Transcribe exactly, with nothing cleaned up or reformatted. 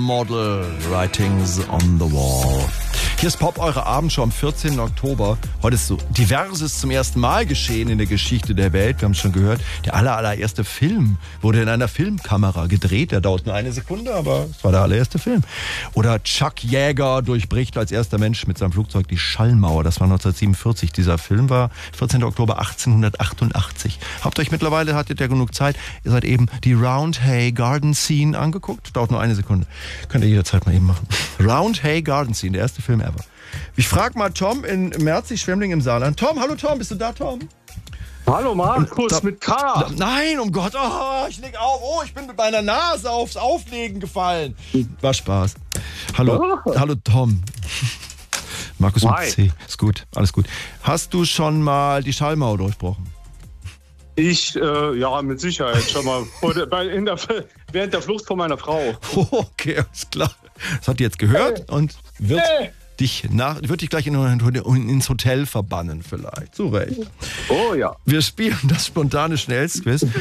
Model, Writings on the Wall. Hier ist Pop, eure Abendshow am vierzehnten Oktober. Heute ist so Diverses zum ersten Mal geschehen in der Geschichte der Welt. Wir haben es schon gehört, der aller, allererste Film wurde in einer Filmkamera gedreht. Der dauert nur eine Sekunde, aber es war der allererste Film. Oder Chuck Yeager durchbricht als erster Mensch mit seinem Flugzeug die Schallmauer. Das war neunzehnhundertsiebenundvierzig. Dieser Film war vierzehnten Oktober achtzehnhundertachtundachtzig. Habt euch mittlerweile, hattet ihr genug Zeit, ihr seid eben die Roundhay Garden Scene angeguckt. Dauert nur eine Sekunde. Könnt ihr jederzeit mal eben machen. Roundhay Garden Scene, der erste Film ever. Ich frage mal Tom in Merzig-Schwemmling im Saarland. Tom, hallo Tom, bist du da, Tom? Hallo Markus, da, mit K. Da, nein, um Gott, oh, ich leg auf. Oh, ich bin mit meiner Nase aufs Auflegen gefallen. War Spaß. Hallo, oh. hallo Tom. Markus mit C. Ist gut, alles gut. Hast du schon mal die Schallmauer durchbrochen? Ich, äh, ja, mit Sicherheit schon mal vor der, bei, in der, während der Flucht von meiner Frau. Okay, alles klar. Das hat die jetzt gehört hey. und wird hey. dich nach, wird dich gleich in, in, ins Hotel verbannen vielleicht. Zu Recht. Oh ja. Wir spielen das spontane Schnellstquiz.